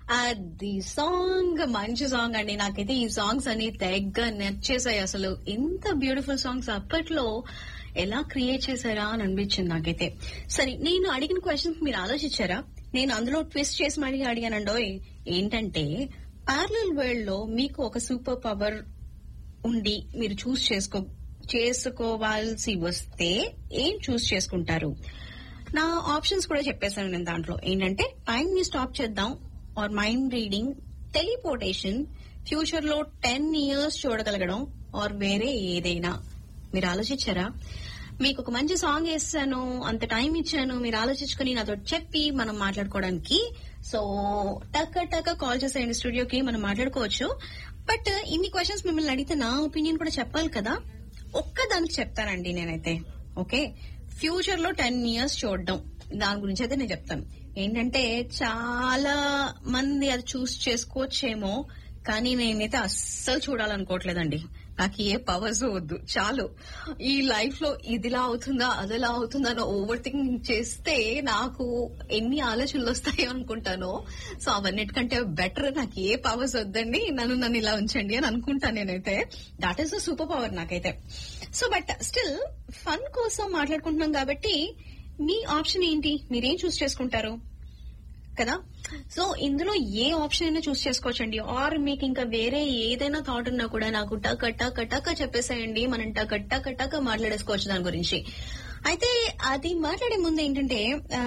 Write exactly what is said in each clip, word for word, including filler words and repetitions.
అది సాంగ్ మంచి సాంగ్ అండి. నాకైతే ఈ సాంగ్స్ అన్ని తెగ నచ్చేసాయి. అసలు ఎంత బ్యూటిఫుల్ సాంగ్స్ అప్పట్లో ఎలా క్రియేట్ చేశారా అని అనిపించింది నాకైతే. సరే, నేను అడిగిన క్వశ్చన్ మీరు ఆలోచించారా? నేను అందులో ట్విస్ట్ చేసి మళ్ళీ అడిగానండో. ఏంటంటే ప్యారలల్ వరల్డ్ లో మీకు ఒక సూపర్ పవర్ ఉండి మీరు చూస్ చేసుకో చేసుకోవాల్సి వస్తే ఏం చూస్ చేసుకుంటారు? నా ఆప్షన్స్ కూడా చెప్పేశాను నేను దాంట్లో. ఏంటంటే టైం ని స్టాప్ చేద్దాం, are mind reading, teleportation, future లో టెన్ ఇయర్స్ చూడగలగడం, ఆర్ వేరే ఏదైనా. మీరు ఆలోచించారా? మీకు ఒక మంచి సాంగ్ వేసాను, అంత టైం ఇచ్చాను, మీరు ఆలోచించుకుని నాతో చెప్పి మనం మాట్లాడుకోవడానికి. సో టక్క టక్క కాల్ చేసేయండి స్టూడియోకి, మనం మాట్లాడుకోవచ్చు. బట్ ఇన్ని క్వశ్చన్స్ మిమ్మల్ని అడిగితే నా ఒపీనియన్ కూడా చెప్పాలి కదా. ఒక్క దానికి చెప్తానండి నేనైతే. ఓకే, ఫ్యూచర్ లో టెన్ ఇయర్స్ చూడడం, దాని గురించి అయితే నేను చెప్తాను. ఏంటంటే చాలా మంది అది చూస్ చేసుకోవచ్చేమో, కానీ నేనైతే అస్సలు చూడాలనుకోవట్లేదండి. నాకు ఏ పవర్స్ వద్దు, చాలు. ఈ లైఫ్ లో ఇదిలా అవుతుందా అదిలా అవుతుందా అని ఓవర్ థింకింగ్ చేస్తే నాకు ఎన్ని ఆలోచనలు వస్తాయో అనుకుంటానో. సో అవన్నిటికంటే బెటర్ నాకు ఏ పవర్స్ వద్దండి, నన్ను నన్ను ఇలా ఉంచండి అని అనుకుంటాను నేనైతే. That is the super power నాకైతే. సో బట్ స్టిల్ ఫన్ కోసం మాట్లాడుకుంటున్నాం కాబట్టి మీ ఆప్షన్ ఏంటి? మీరేం చూస్ చేసుకుంటారు కదా? సో ఇందులో ఏ ఆప్షన్ అయినా చూస్ చేసుకోవచ్చండి. ఆర్ మీకు ఇంకా వేరే ఏదైనా థాట్ ఉన్నా కూడా నాకు టక టక టక చెప్పేసేయండి, మనం టక టక టక మాట్లాడేసుకోవచ్చు దాని గురించి. అయితే అది మాట్లాడే ముందు ఏంటంటే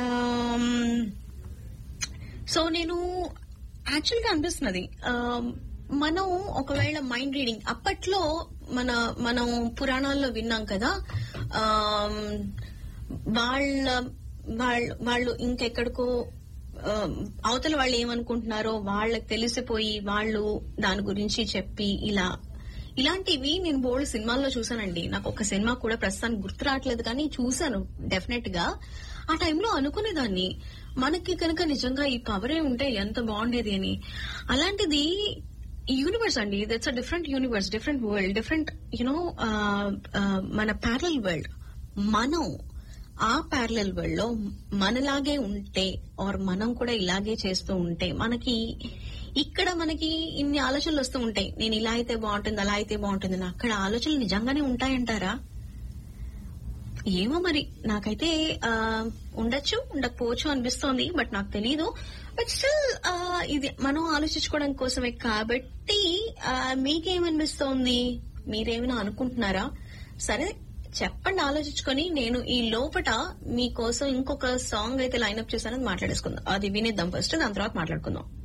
సో నేను యాక్చువల్ గా అనిపిస్తున్నది, మనం ఒకవేళ మైండ్ రీడింగ్ అప్పట్లో మన మనం పురాణాల్లో విన్నాం కదా, వాళ్ళ వాళ్ళ వాళ్ళు ఇంకెక్కడికో అవతల వాళ్ళు ఏమనుకుంటున్నారో వాళ్ళకి తెలిసిపోయి వాళ్ళు దాని గురించి చెప్పి ఇలా ఇలాంటివి నేను బోల్డ్ సినిమాల్లో చూసానండి. నాకు ఒక సినిమా కూడా ప్రస్తుతానికి గుర్తు రావట్లేదు, కానీ చూసాను డెఫినెట్ గా. ఆ టైంలో అనుకునేదాన్ని, మనకి కనుక నిజంగా ఈ పవరే ఉంటే ఎంత బాగుండేది అని. అలాంటిది యూనివర్స్ అండి, that's a different universe, different world, different you know మన ప్యారలల్ వరల్డ్. మనం ఆ ప్యారలల్ వరల్డ్ లో మనలాగే ఉంటే, ఆర్ మనం కూడా ఇలాగే చేస్తూ ఉంటే, మనకి ఇక్కడ మనకి ఇన్ని ఆలోచనలు వస్తూ ఉంటాయి. నేను ఇలా అయితే బాగుంటుంది, అలా అయితే బాగుంటుంది. అక్కడ ఆలోచనలు నిజంగానే ఉంటాయంటారా? ఏమో మరి, నాకైతే ఉండొచ్చు ఉండకపోవచ్చు అనిపిస్తోంది, బట్ నాకు తెలీదు. బట్ స్టిల్ ఇది మనం ఆలోచించుకోవడం కోసమే కాబట్టి మీకేమనిపిస్తోంది? మీరేమైనా అనుకుంటున్నారా? సరే చెప్పండి, ఆలోచించుకొని. నేను ఈ లోపట మీకోసం ఇంకొక సాంగ్ అయితే లైన్అప్ చేశానని మాట్లాడేసుకుందాం. అది వినేద్దాం ఫస్ట్, దాని తర్వాత మాట్లాడుకుందాం.